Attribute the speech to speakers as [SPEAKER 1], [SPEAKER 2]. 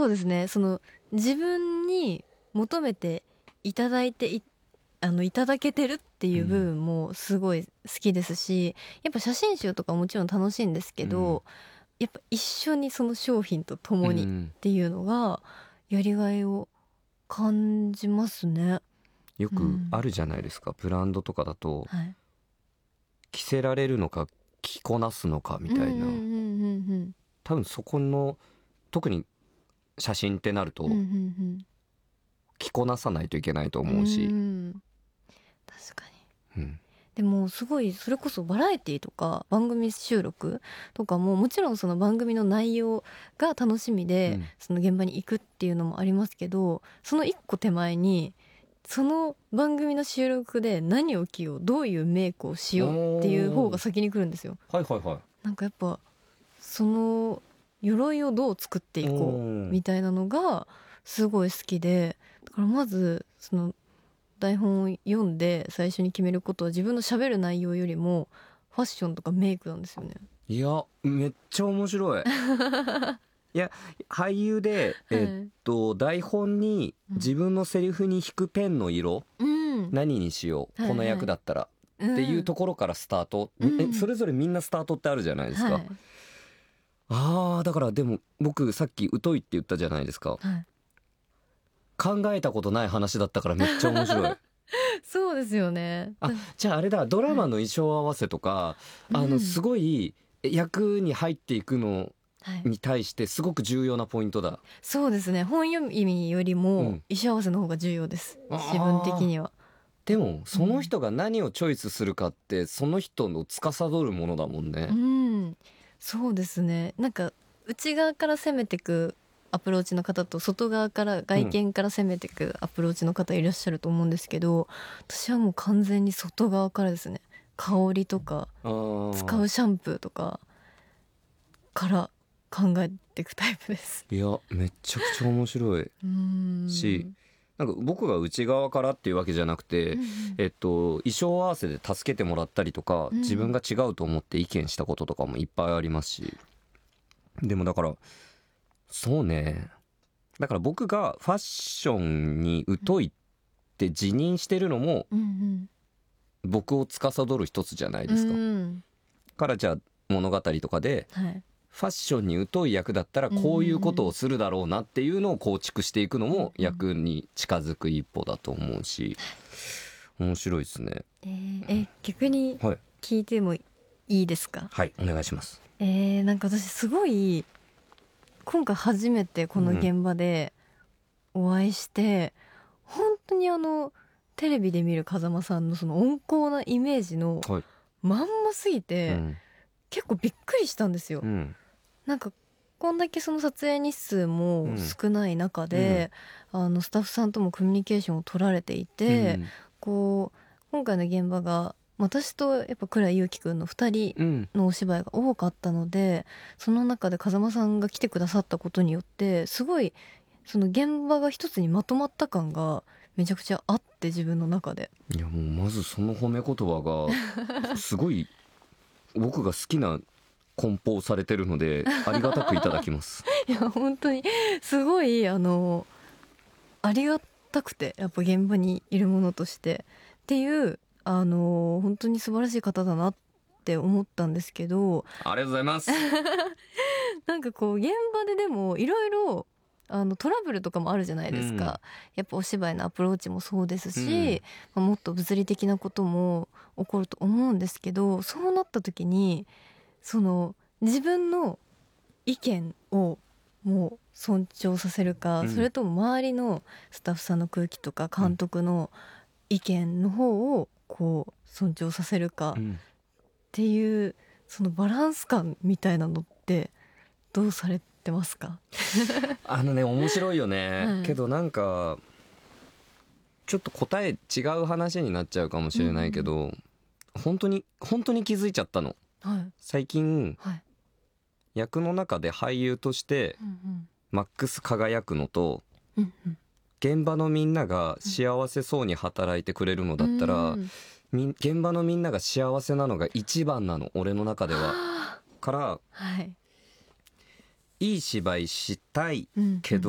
[SPEAKER 1] そうですね、その自分に求めていただいていただけてるっていう部分もすごい好きですし、やっぱ写真集とかもちろん楽しいんですけど、やっぱ一緒にその商品と共にっていうのがやりがいを感じますね。
[SPEAKER 2] よくあるじゃないですか、ブランドとかだと、
[SPEAKER 1] はい、
[SPEAKER 2] 着せられるのか着こなすのかみたいな、多分そこの特に写真ってなると、着こなさないといけないと思うし、
[SPEAKER 1] 確かに、でもすごいそれこそバラエティとか番組収録とかももちろんその番組の内容が楽しみで、その現場に行くっていうのもありますけど、その一個手前にその番組の収録で何を着よう、どういうメイクをしようっていう方が先に来るんですよ。
[SPEAKER 2] はいはいはい。
[SPEAKER 1] なんかやっぱその鎧をどう作っていこうみたいなのがすごい好きで、だからまずその台本を読んで最初に決めることは自分の喋る内容よりもファッションとかメイクなんですよね。
[SPEAKER 2] いやめっちゃ面白いいや俳優で、台本に自分のセリフに引くペンの色、何にしよう、この役だったら、っていうところからスタート、それぞれみんなスタートってあるじゃないですか、だからでも僕さっき疎いって言ったじゃないですか、考えたことない話だったからめっちゃ面白い
[SPEAKER 1] そうですよね。
[SPEAKER 2] じゃああれだ、ドラマの衣装合わせとか、すごい役に入っていくのに対してすごく重要なポイントだ。
[SPEAKER 1] そうですね、本読みよりも衣装合わせの方が重要です、自分的には。
[SPEAKER 2] でもその人が何をチョイスするかってその人の司るものだもんね。
[SPEAKER 1] そうですね、なんか内側から攻めてくアプローチの方と外側から外見から攻めてくアプローチの方いらっしゃると思うんですけど、私はもう完全に外側からですね。香りとか使うシャンプーとかから考えていくタイプです。
[SPEAKER 2] いやめちゃくちゃ面白いし、なんか僕が内側からっていうわけじゃなくて、衣装合わせで助けてもらったりとか、自分が違うと思って意見したこととかもいっぱいありますし、でもだからそうね、だから僕がファッションに疎いって自認してるのも、僕を司る一つじゃないですか、からじゃあ物語とかで、ファッションに疎い役だったらこういうことをするだろうなっていうのを構築していくのも役に近づく一歩だと思うし、面白いですね。
[SPEAKER 1] 逆に聞いてもいいですか？
[SPEAKER 2] はい、お願いします。
[SPEAKER 1] なんか私すごい今回初めてこの現場でお会いして、本当にテレビで見る風間さんのその温厚なイメージのまんますぎて、結構びっくりしたんですよ。なんかこんだけその撮影日数も少ない中で、スタッフさんともコミュニケーションを取られていて、こう今回の現場が私とやっぱ倉井祐希くんの2人のお芝居が多かったので、その中で風間さんが来てくださったことによってすごいその現場が一つにまとまった感がめちゃくちゃあって、自分の中で。
[SPEAKER 2] いやもうまずその褒め言葉がすごい僕が好きな梱包されてるのでありがたくいただきます
[SPEAKER 1] いや本当にすごいありがたくて、やっぱ現場にいるものとしてっていう本当に素晴らしい方だなって思ったんですけど、
[SPEAKER 2] ありがとうございます
[SPEAKER 1] なんかこう現場ででもいろいろトラブルとかもあるじゃないですか、やっぱお芝居のアプローチもそうですし、もっと物理的なことも起こると思うんですけど、そうなった時にその自分の意見をもう尊重させるか、それとも周りのスタッフさんの空気とか監督の意見の方をこう尊重させるかっていう、そのバランス感みたいなのってどうされてますか？
[SPEAKER 2] 面白いよね、けどなんかちょっと答え違う話になっちゃうかもしれないけど、本当に気づいちゃったの、最近、役の中で俳優としてマックス輝くのと、現場のみんなが幸せそうに働いてくれるのだったら、現場のみんなが幸せなのが一番なの、俺の中では。から、いい芝居したいけど、